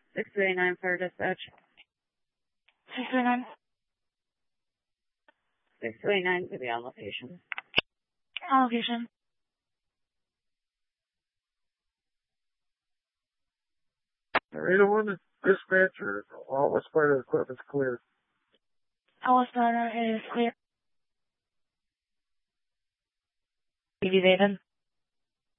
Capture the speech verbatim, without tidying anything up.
six two eight nine for dispatch. six two eight nine. six two eight nine to be on location. On location. Arena one, dispatcher, all the spider equipment's clear. All spider is clear. B B Vaven.